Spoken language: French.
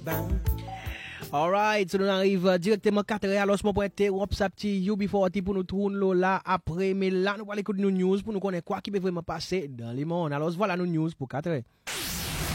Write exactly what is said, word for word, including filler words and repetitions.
Alright, so nous arrivons directement quatre heures. Alors, mon point T, wop sa petit U B quarante pour nous tourner là après. Mais là, nous allons écouter nos news pour nous connaître quoi qui peut vraiment passer dans le monde. Alors, voilà nos news pour quatre heures.